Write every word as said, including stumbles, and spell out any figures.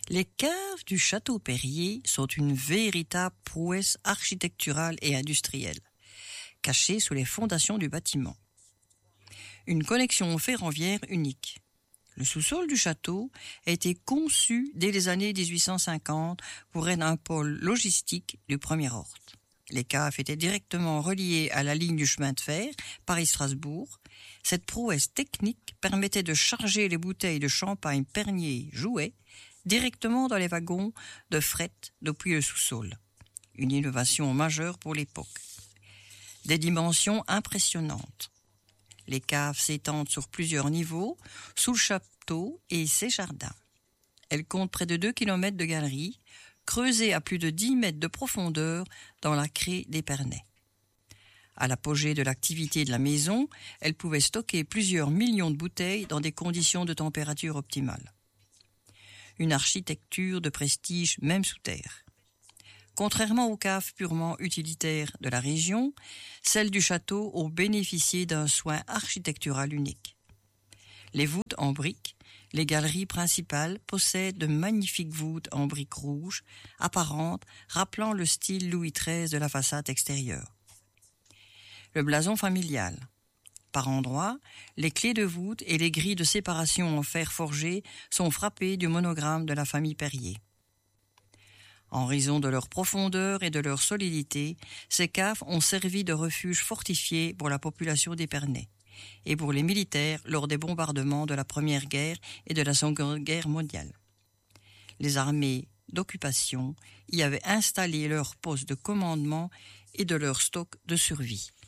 Les caves du château Perrier sont une véritable prouesse architecturale et industrielle, cachée sous les fondations du bâtiment. Une connexion ferroviaire unique. Le sous-sol du château a été conçu dès les années dix-huit cent cinquante pour être un pôle logistique du premier ordre. Les caves étaient directement reliées à la ligne du chemin de fer Paris-Strasbourg. Cette prouesse technique permettait de charger les bouteilles de champagne Pernier-Jouet directement dans les wagons de fret depuis le sous-sol. Une innovation majeure pour l'époque. Des dimensions impressionnantes. Les caves s'étendent sur plusieurs niveaux, sous le château et ses jardins. Elles comptent près de deux kilomètres de galeries, creusées à plus de dix mètres de profondeur dans la craie d'Épernay. À l'apogée de l'activité de la maison, elles pouvaient stocker plusieurs millions de bouteilles dans des conditions de température optimales. Une architecture de prestige même sous terre. Contrairement aux caves purement utilitaires de la région, celles du château ont bénéficié d'un soin architectural unique. Les voûtes en briques, les galeries principales possèdent de magnifiques voûtes en briques rouges, apparentes, rappelant le style Louis treize de la façade extérieure. Le blason familial. Par endroits, les clés de voûte et les grilles de séparation en fer forgé sont frappées du monogramme de la famille Perrier. En raison de leur profondeur et de leur solidité, ces caves ont servi de refuge fortifié pour la population d'Épernay et pour les militaires lors des bombardements de la Première Guerre et de la Seconde Guerre mondiale. Les armées d'occupation y avaient installé leurs postes de commandement et de leurs stocks de survie.